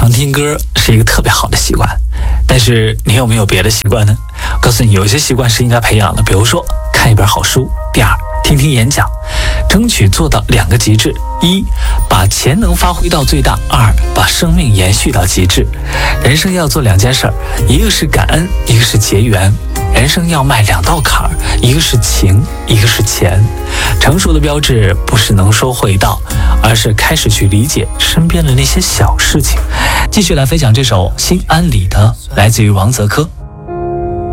常听歌是一个特别好的习惯，但是你有没有别的习惯呢？告诉你，有些习惯是应该培养的，比如说看一本好书，第二，听听演讲，争取做到2个极致：一，把潜能发挥到最大；二，把生命延续到极致。人生要做2件事，一个是感恩，一个是结缘。人生要迈2道坎儿，一个是情，一个是钱。成熟的标志不是能说会道，而是开始去理解身边的那些小事情。继续来分享这首心安理得，来自于王泽科。